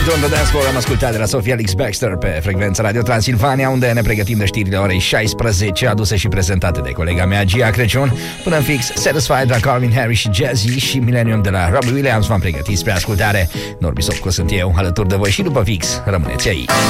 Roberto on the Dance Floor am ascultat de la Sophie Alex Baxter pe frecvența Radio Transilvania, unde ne pregătim de știrile orei 16, aduse și prezentate de colega mea Gia Crăciun. Până în fix, Satisfied la Calvin Harris și Jazzy și Millennium de la Robbie Williams v-am pregătit spre ascultare. Norbi Sopco sunt eu, alături de voi și după fix. Rămâneți aici.